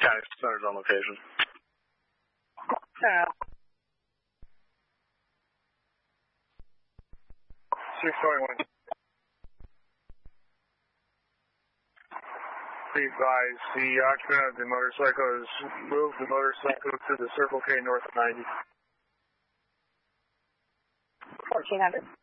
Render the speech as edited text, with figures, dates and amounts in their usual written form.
County Center's on location. 621. Be advised, the occupant of the motorcycle has moved the motorcycle to the Circle K north of 90. 1400.